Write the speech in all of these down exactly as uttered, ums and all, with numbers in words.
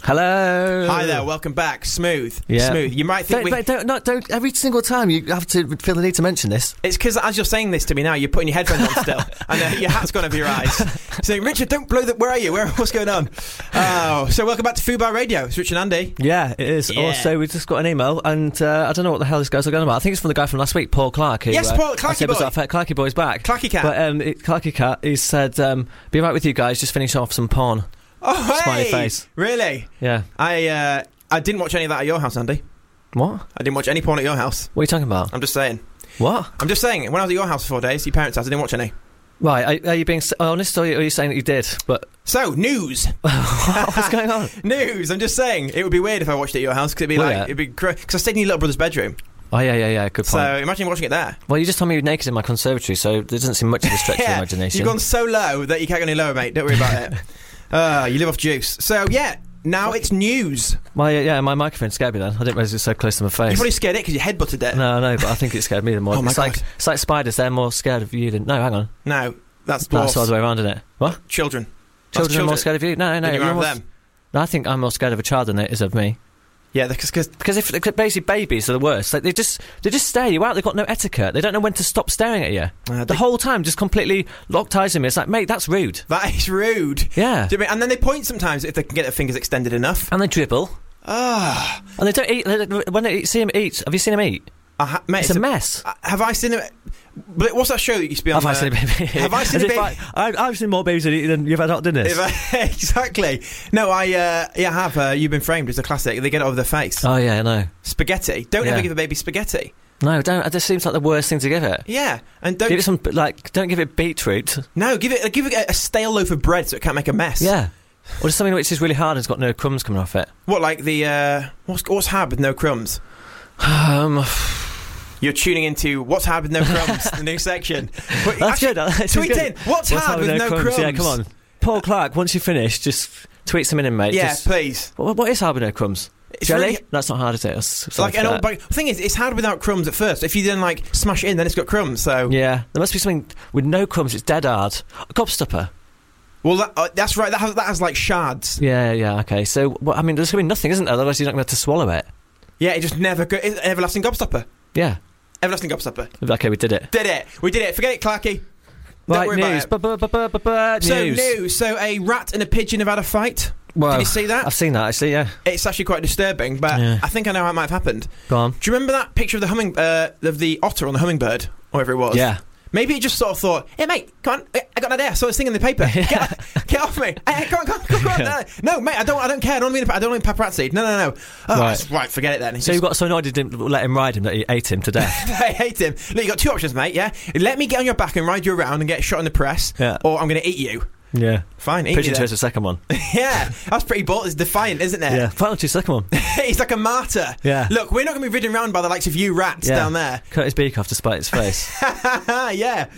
Hello. Hi there, welcome back. Smooth. Yeah. Smooth. You might think don't, we... but don't, not, don't, every single time you have to feel the need to mention this. It's because as you're saying this to me now, you're putting your headphones on still, and uh, your hat's gone over your eyes. Saying, Richard, don't blow the... Where are you? Where, what's going on? Oh, so welcome back to Fubar Radio. It's Rich and Andy. Yeah, it is. Yeah. Also, we just got an email, and uh, I don't know what the hell this guy's going about. I think it's from the guy from last week, Paul Clark. Who, Yes, uh, Paul, Clarky boy. Clarky boy's back. Clarky cat. But um, it, Clarky cat, he said, um, be right with you guys, just finish off some porn. Oh, hey! Smiley face. Really? Yeah. I, uh... I didn't watch any of that at your house, Andy. What? I didn't watch any porn at your house. What are you talking about? I'm just saying. What? I'm just saying, when I was at your house for four days, your parents' house, I didn't watch any. Right, are, are you being honest, or are you saying that you did? But So, news! what's going on? News! I'm just saying, it would be weird if I watched it at your house, because it'd be Will like, it? it'd be... Because I stayed in your little brother's bedroom. Oh, yeah, yeah, yeah, good point. So, imagine watching it there. Well, you just told me you were naked in my conservatory, so there doesn't seem much of a stretch of Yeah, imagination. you've gone so low that you can't go any lower, mate. Don't worry about it. Uh, you live off juice. So, yeah, now it's news. Well, yeah, yeah, my microphone scared me then. I didn't realise it was so close to my face. You probably scared it because you headbutted it. No, no, but I think it scared me the more. Oh, my it's like God. it's like spiders, they're more scared of you than... No, hang on. No, that's dwarfs. That's the other way around, isn't it? What? Children. That's Children, are more scared of you? No, no, no. Than you are you're of more, them. no, I think I'm more scared of a child than it is of me. Yeah, because... Because if cause basically babies are the worst. Like they just they just stare you out. They've got no etiquette. They don't know when to stop staring at you. Uh, the they- whole time, just completely locked eyes on me. It's like, mate, that's rude. That is rude. Yeah. Do you mean- And then they point sometimes if they can get their fingers extended enough. And they dribble. Ah. And they don't eat. They, when they see him eat, have you seen him eat? I ha- mate, It's, a, mess. Uh, have I seen it? But what's that show that used to be on? Have I uh, seen a baby? Have I seen As a if baby? I, I, I've seen more babies than, than you've had hot dinners. If I- exactly. No, I uh, yeah, I have. Uh, You've Been Framed is a classic. They get it over their face. Oh yeah, I know. Spaghetti. Don't Yeah. ever give a baby spaghetti. No, don't. It just seems like the worst thing to give it. Yeah, and don't Give it some like. Don't give it beetroot. no give it give it a, a stale loaf of bread so it can't make a mess. Yeah. Or just something which is really hard and has got no crumbs coming off it. What like the uh, what's what's hard with no crumbs? Um, You're tuning into What's Hard with No Crumbs, the new section. But that's actually, good. That's tweet good. in What's, hard with no crumbs? Yeah, come on, Paul Clark. Once you finish, just tweet some in, mate. Yeah, Just, please. what, what is hard with no crumbs? It's Jelly? really- That's not hard, is it? That's, sorry Like for an that. old, but the thing is, it's hard without crumbs at first. If you then like smash it in, then it's got crumbs. So Yeah, there must be something with no crumbs. It's dead hard. A gobstopper. well, that, uh, that's right. That has that has like shards. Yeah, yeah, okay. So, well, I mean, there's going to be nothing, isn't there? Otherwise, you're not going to be able to swallow it. Yeah, it just never go. It's everlasting gobstopper. Yeah. Everlasting gobstopper. Okay, we did it. Did it? We did it. Forget it, Clarky. Don't Right, worry news. about it. Bu-bu-bu-bu-bu-bu- So News. news. So a rat and a pigeon have had a fight. Well, Did you see that? I've seen that, actually, yeah. It's actually quite disturbing, but Yeah. I think I know how it might have happened. Go on. Do you remember that picture of the humming uh, of the otter on the hummingbird, or whatever it was? Yeah. Maybe it just sort of thought, "Hey, mate, come on, I got an idea. I saw this thing in the paper. Get, get off me! Hey, hey, come on, come on, come on! Yeah. No, no, mate, I don't, I don't care. I don't mean, I don't mean paparazzi. No, no, no. Oh, Right. right. right, forget it then. He So you just- got so annoyed you didn't let him ride him that he ate him to death. I hate him. Look, you got two options, mate. Yeah, let me get on your back and ride you around and get shot in the press, Yeah. or I'm going to eat you. Yeah. Fine, eat Pigeon you chose then. the second one. Yeah, that's pretty bold. It's defiant, isn't it? Yeah. Final choose second one. He's like a martyr. Yeah. Look, we're not going to be ridden around by the likes of you rats Yeah. down there. Cut his beak off to spite his face. Yeah.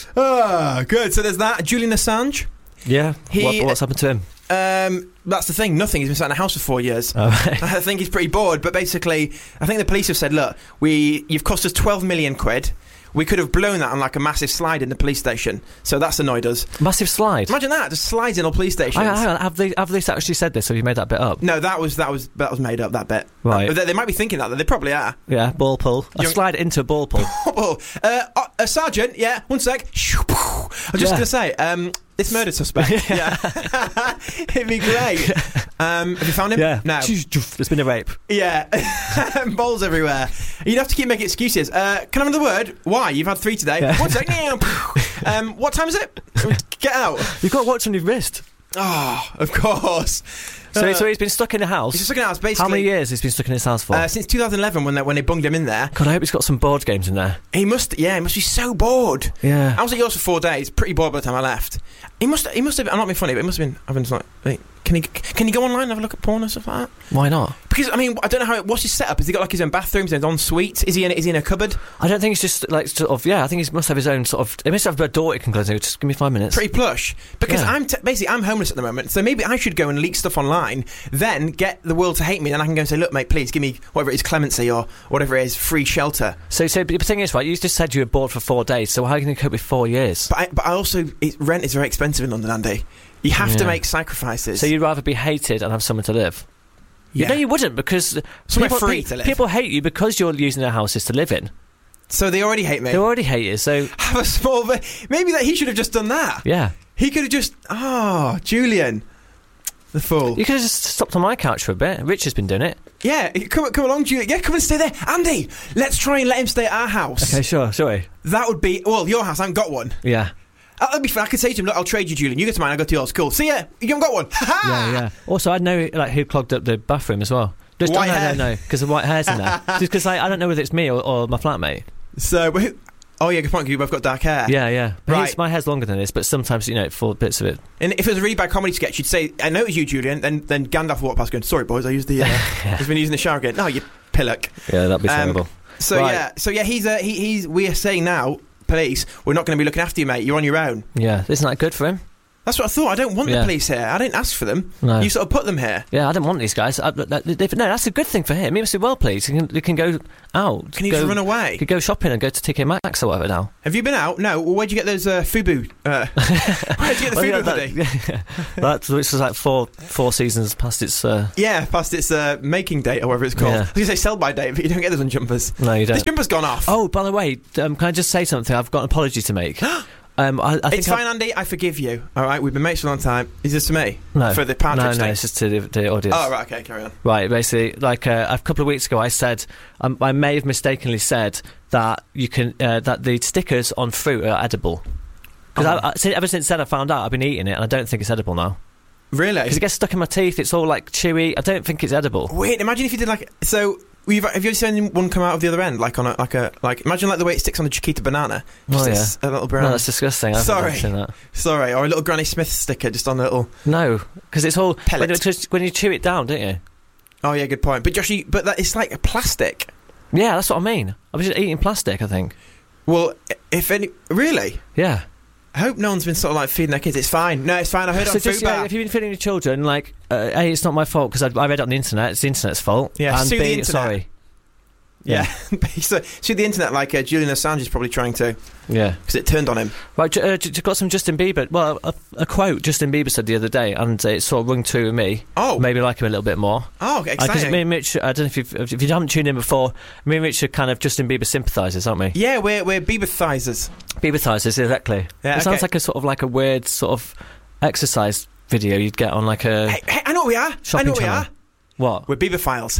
Oh, good. So there's that. Julian Assange. Yeah. He- what, what's happened to him? Um, that's the thing. Nothing. He's been sat in a house for four years. Oh, right. I think he's pretty bored. But basically, I think the police have said, "Look, we you've cost us twelve million quid. We could have blown that on like a massive slide in the police station. So that's annoyed us. Massive slide. Imagine that. Just slides in all police stations. Hang on, hang on. Have they, have they actually said this, or have you made that bit up? No, that was that was that was made up. That bit. Right. But they, they might be thinking that. They probably are. Yeah, ball pull. A Young- slide into a ball pull. Oh, uh, uh, uh, Sergeant, yeah, one sec. I'm just Yeah. going to say, um, this murder suspect. yeah. It'd be great. Um, have you found him? Yeah. No. There's been a rape. Yeah. Balls everywhere. You'd have to keep making excuses. Uh, can I have another word? Why? You've had three today. Yeah. One sec. um, what time is it? Get out. You've got to watch on your wrist. Oh, of course. So, Uh, so he's been stuck in a house. He's just looking at us, basically. How many years has he been stuck in his house for? Uh, since two thousand eleven, when they, when they bunged him in there. God, I hope he's got some board games in there. He must, yeah, he must be so bored. Yeah. I was at yours for four days, pretty bored by the time I left. He must, he must have. I'm not being funny, but he must have been having like, like, can he, can he go online and have a look at porn and stuff like that? Why not? Because I mean, I don't know how. What's his setup? Has he got like his own bathroom, his own ensuite? Is he in? Is he in a cupboard? I don't think it's just like sort of. Yeah, I think he must have his own sort of. He must have a door he can go to. Just give me five minutes. Pretty plush. Because Yeah. I'm t- basically I'm homeless at the moment, so maybe I should go and leak stuff online, then get the world to hate me, and I can go and say, look, mate, please give me whatever it is, clemency or whatever it is, free shelter. So, so but the thing is, right? You just said you were bored for four days. So how can you cope with four years? But I, but I also it, rent is very expensive in London, Andy. You have to Yeah. make sacrifices. So you'd rather be hated and have somewhere to live? You Yeah. know you wouldn't, because Somewhere people, free pe- to live. people hate you because you're using their houses to live in. So they already hate me. They already hate you, so Have a small bit. Maybe that he should have just done that. yeah. He could have just. Oh, Julian, the fool. You could have just stopped on my couch for a bit. Rich has been doing it. Yeah, come come along, Julian. Yeah, come and stay there, Andy. Let's try and let him stay at our house. Okay, sure, sorry. That would be well. Your house. I haven't got one. Yeah. Uh, That'd be fun. I could say to him, "Look, I'll trade you, Julian. You go to mine. I go to yours. Cool. See ya. You haven't got one. Ha-ha! Yeah, yeah. Also, I know like who clogged up the bathroom as well. Just White no, hair. no, no, because the white hair's in there. Just because like, I don't know whether it's me or, or my flatmate. So, but who, oh yeah, good point. 'Cause you both got dark hair. Yeah, yeah. But Right. his- my hair's longer than this, but sometimes you know, for bits of it. And if it was a really bad comedy sketch, you'd say, "I know it was you, Julian." Then then Gandalf walked past, going, "Sorry, boys, I used the. Uh, Yeah. He's been using the shower again." No, you pillock. Yeah, that'd be Um, terrible. So Right. yeah, so yeah, he's uh, he, he's. We are saying now, police, we're not going to be looking after you, mate. You're on your own. Yeah, isn't that good for him? That's what I thought. I don't want Yeah. the police here. I didn't ask for them. No. You sort of put them here. Yeah, I don't want these guys. I, that, that- they've- no, that's a good thing for him. He must be well pleased. He can, he can go out. Can you go, just run He away? could go shopping and go to T K Maxx or whatever now. Have you been out? No. Well, where'd you get those uh, FUBU? Uh, where'd you get the Well, FUBU yeah, hoodie? that, that which was like four four seasons past its. Uh, Yeah, past its uh, making date or whatever it's called. Yeah. I was going to say sell by date, but you don't get those on jumpers. no, you This don't. jumper's gone off. Oh, by the way, um, can I just say something? I've got an apology to make. Um, I, I think it's I've- fine, Andy. I forgive you. All right, we've been mates for a long time. Is this to me? No, For the Patrick no, no, thing? it's just to the, the audience. Oh, right, okay, carry on. Right, basically, like uh, a couple of weeks ago, I said um, I may have mistakenly said that you can uh, that the stickers on fruit are edible. Because Oh. I, I, since- ever since then, I found out I've been eating it, and I don't think it's edible now. Really? Because it gets stuck in my teeth. It's all like chewy. I don't think it's edible. Wait, imagine if you did like so. We've, have you ever seen one come out of the other end, like on a like a like? Imagine like the way it sticks on a Chiquita banana. Just Oh, this, a little brown. No, that's disgusting. I've Sorry. never seen that. Sorry, or a little Granny Smith sticker just on a little. No, because it's all Pellet. when, you- when you chew it down, don't you? Oh yeah, good point. But Joshy, but that it's like a plastic. Yeah, that's what I mean. I was just eating plastic. I think. Well, i- if any, really. Yeah. I hope no one's been sort of like feeding their kids. It's fine. No, it's fine. I heard it So on just, Food yeah, Bar. if you've been feeding your children, like, uh, A, it's not my fault because I, I read it on the internet. It's the internet's fault. Yeah, and sue B, the internet. sorry. Yeah, so see the internet like uh, Julian Assange is probably trying to Yeah. because it turned on him. Right, j- uh, j- j- got some Justin Bieber. Well, a, a quote Justin Bieber said the other day, and it sort of rung true with me. Oh, Maybe like him a little bit more. oh, Because exciting. me and Mitch, I don't know if, you've, if you haven't tuned in before, me and Mitch are kind of Justin Bieber sympathisers, aren't we? yeah, we're we're Bieberthizers. Bieberthizers, exactly. Yeah, it sounds okay. like a sort of like a weird sort of exercise video you'd get on like a Hey, hey, I know what we are. I shopping know what we channel. are. What? We're Bieberphiles.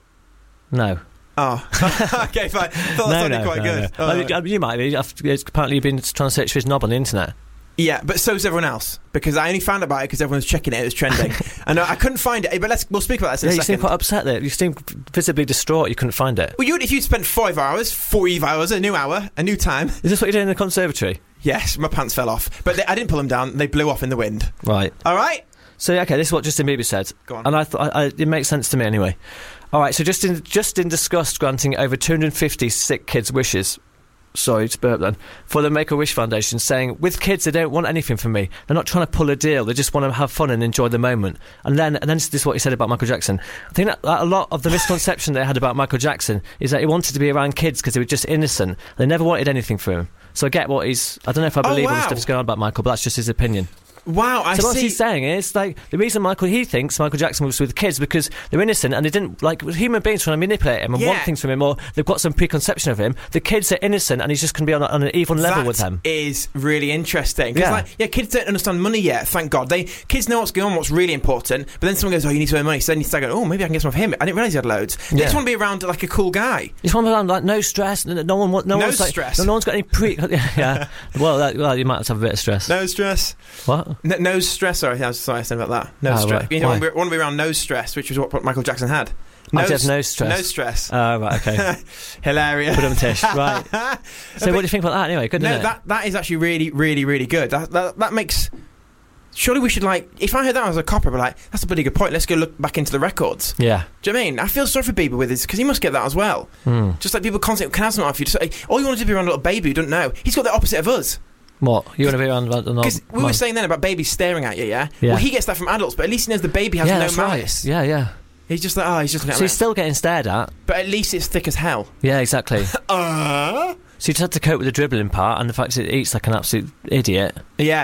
No. Oh, okay, fine. Thought that no, sounded no, quite no, good. no. Oh, I mean, I mean, you might be. I've- it's- Apparently, you've been trying to search for his knob on the internet. yeah, but so's everyone else because I only found out about it because everyone was checking it. It was trending, and I, I couldn't find it. But let's we'll speak about that in Yeah, a you seem second. quite upset there. You seem visibly distraught. You couldn't find it. Well, you would if you'd spent five hours, five hours, a new hour, a new time. Is this what you're doing in the conservatory? Yes, my pants fell off, but they, I didn't pull them down. They blew off in the wind. Right. All right. So okay, this is what Justin Bieber said, Go on. and I thought I, I, it makes sense to me anyway. All right, so Justin Justin discussed granting over two hundred fifty sick kids' wishes. Sorry to burp then. For the Make-A-Wish Foundation, saying, with kids, they don't want anything from me. They're not trying to pull a deal. They just want to have fun and enjoy the moment. And then, and then this is what he said about Michael Jackson. I think that, that a lot of the misconception they had about Michael Jackson is that he wanted to be around kids because they were just innocent. They never wanted anything from him. So I get what he's... I don't know if I Oh, believe all the wow. stuff that's going on about Michael, but that's just his opinion. Wow, I so what see. he's saying is, like, the reason Michael, he thinks Michael Jackson was with kids because they're innocent and they didn't, like, human beings trying to manipulate him and Yeah. want things from him, or they've got some preconception of him. The kids are innocent and he's just going to be on, a, on an even level That with them. is really interesting. 'Cause Yeah. like, yeah, kids don't understand money yet, thank God. They Kids know what's going on, what's really important, but then someone goes, oh, you need to earn money, so then you start going, oh, maybe I can get some of him. I didn't realise he had loads. They Yeah. just want to be around like a cool guy. He's one around, like, no stress, no, no one, wa- no, No one's like, stress. no, no one's got any pre. Yeah, well, that, well, you might have to have a bit of stress. No stress. What? No, no stress, sorry, I was sorry I said about that. No Oh, stress. right. You know, Why? want to be around no stress, which is what, what Michael Jackson had. I did have s- no stress. No stress. Oh, right, okay. Hilarious. Put him tish. Right. So, what do you think about that anyway? Good, No, isn't it? that that is actually really, really, really good. That that, that makes. Surely we should like. If I heard that as a copper, I'd be like, that's a pretty good point. Let's go look back into the records. Yeah. Do you know what I mean? I feel sorry for Bieber with his because he must get that as well. Hmm. Just like people constantly can have something off you. Just like, all you want to do is be around a little baby who doesn't know. He's got the opposite of us. What? You want to be around... Because we were saying then about babies staring at you, yeah? Yeah. Well, he gets that from adults, but at least he knows the baby has yeah, no that's malice. right. Yeah, yeah. He's just like, oh, he's just looking at So me. he's still getting stared at. But at least it's thick as hell. Yeah, exactly. Uh, So you just had to cope with the dribbling part and the fact that it eats like an absolute idiot. yeah.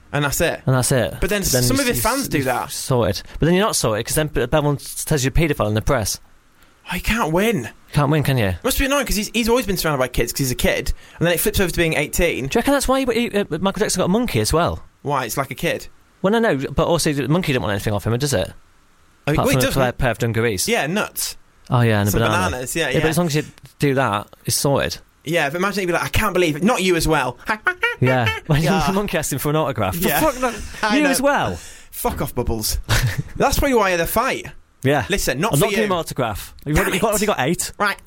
And that's it. And that's it. But then, then some you- of his you- fans do you that. Sorted. But then you're not sorted, because then everyone says you're a paedophile in the press. Oh, he can't win. Can't win, can you? Must be annoying because he's, he's always been surrounded by kids because he's a kid, and then it flips over to being eighteen. Do you reckon that's why he, he, uh, Michael Jackson got a monkey as well? Why? It's like a kid. Well, no, no, but also the monkey didn't want anything off him, does it? Oh, Apart well, from he a does. pair, pair of dungarees. Yeah, nuts. Oh, yeah, and Some a banana. bananas, yeah, Yeah, yeah. but as long as you do that, it's sorted. Yeah, but imagine he'd be like, I can't believe it. Not you as well. Yeah. When Yeah. the monkey asked him for an autograph. Yeah. For fuck, no, I you know. as well. Fuck off, Bubbles. That's probably why they fight. Yeah. Listen, not I'm for not giving him you. an autograph. You've Damn already, you've got, it. have you got eight? Right.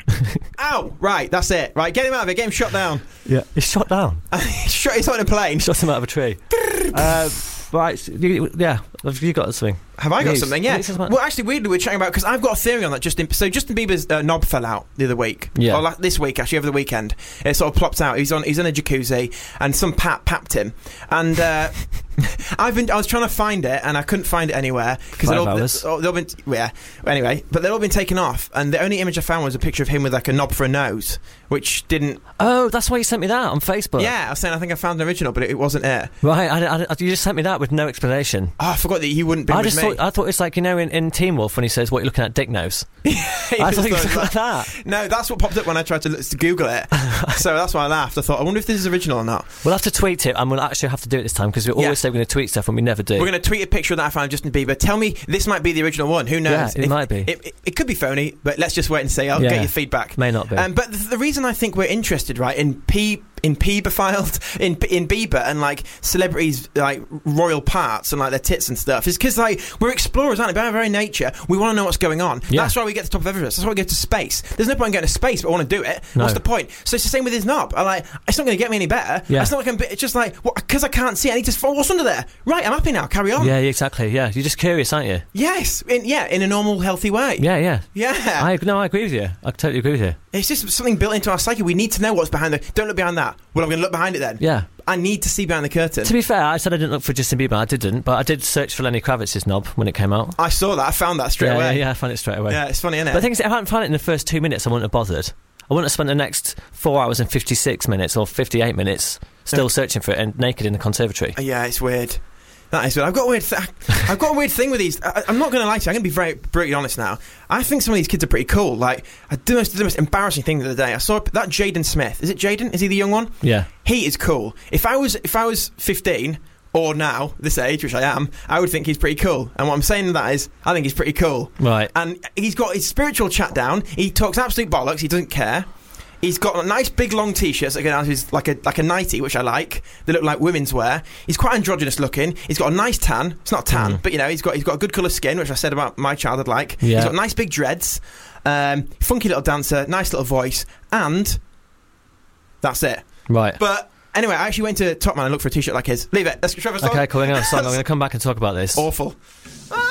Ah! Ow! Right, that's it. Right, get him out of it. Get him shot down. Yeah. He's shot down. Shot, he's not in a plane. Shot him out of a tree. uh, right. so you, yeah. Have you got something? Have I got News. something? Yeah. News is what- Well, actually, weirdly, we're chatting about because I've got a theory on that. Justin, so Justin Bieber's uh, knob fell out the other week. Yeah. Or la- this week, actually, over the weekend, it sort of plopped out. He's on. He's in a jacuzzi, and some pap papped him. And uh, I've been. I was trying to find it, and I couldn't find it anywhere because Five they've all, hours. they've all been. Yeah. Anyway, but they've all been taken off, and the only image I found was a picture of him with like a knob for a nose, which didn't. Oh, that's why you sent me that on Facebook. Yeah, I was saying I think I found an original, but it, it wasn't it. Right. I, I, I, you just sent me that with no explanation. Oh, I forgot that you wouldn't be I with just me. thought I thought it's like, you know, in, in Teen Wolf when he says, "What are you looking at, dick nose?" He I was thought it was like- like that. No, that's what popped up when I tried to, look- to Google it. So that's why I laughed. I thought, I wonder if this is original or not. We'll have to tweet it, and we'll actually have to do it this time because we Yeah. always say we're going to tweet stuff, and we never do. We're going to tweet a picture of that I found of Justin Bieber. Tell me this might be the original one. Who knows? Yeah, it If- might be. It, it, it could be phony, but let's just wait and see. I'll Yeah. get your feedback. May not be. Um, but the, the reason I think we're interested, right, in P in Bieberfield, in in Bieber and like celebrities like royal parts and like their tits and stuff is because like we're explorers, aren't we? By our very nature, we want to know what's going on. Yeah. That's why we get to the top of Everest. That's why we get to space. There's no point in getting to space, but I want to do it. No. What's the point? So it's the same with his knob. I like it's not going to get me any better. Yeah. It's not like I'm, it's just like because I can't see it. I need to follow what's under there. Right, I'm happy now. Carry on. Yeah, exactly. Yeah, you're just curious, aren't you? Yes, in, yeah, in a normal, healthy way. Yeah, yeah. Yeah. I no, I agree with you. I totally agree with you. It's just something built into our psyche. We need to know what's behind the. Don't look behind that. Well, I'm going to look behind it then. Yeah. I need to see behind the curtain. To be fair, I said I didn't look for Justin Bieber. I didn't, but I did search for Lenny Kravitz's knob when it came out. I saw that. I found that straight yeah, away. yeah, yeah. I found it straight away. Yeah, it's funny, isn't it? But the thing is, if I hadn't found it in the first two minutes, I wouldn't have bothered. I wouldn't have spent the next four hours and fifty-six minutes or fifty-eight minutes still Yeah. searching for it and naked in the conservatory. Yeah, it's weird. That is weird. I've got a weird. Th- I've got a weird thing with these. I, I'm not going to lie to you. I'm going to be very brutally honest now. I think some of these kids are pretty cool. Like, I did the most, the most embarrassing thing the other day. I saw that Jaden Smith. Is it Jaden? Is he the young one? Yeah. He is cool. If I was, if I was fifteen or now this age, which I am, I would think he's pretty cool. And what I'm saying to that is, I think he's pretty cool. Right. And he's got his spiritual chat down. He talks absolute bollocks. He doesn't care. He's got nice big long t-shirts that go down to his, like a like a nightie, which I like. They look like women's wear. He's quite androgynous looking. He's got a nice tan. It's not tan, Mm. but you know he's got he's got a good colour skin, which I said about my child I'd like. Yeah. He's got nice big dreads. Um, funky little dancer, nice little voice, and that's it. Right. But anyway, I actually went to Top Man and looked for a t-shirt like his. Leave it. That's Trevor. Okay, cool. Hang on a song. I'm going to come back and talk about this. Awful. Ah!